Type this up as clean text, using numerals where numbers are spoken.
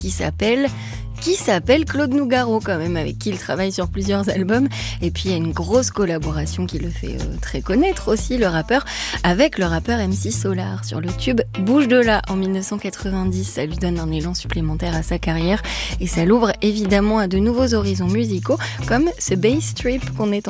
qui s'appelle Claude Nougaro quand même, avec qui il travaille sur plusieurs albums. Et puis il y a une grosse collaboration qui le fait très connaître aussi, le rappeur, avec le rappeur MC Solar sur le tube Bouge de là en 1990. Ça lui donne un élan supplémentaire à sa carrière et ça l'ouvre évidemment à de nouveaux horizons musicaux comme ce bass trip qu'on est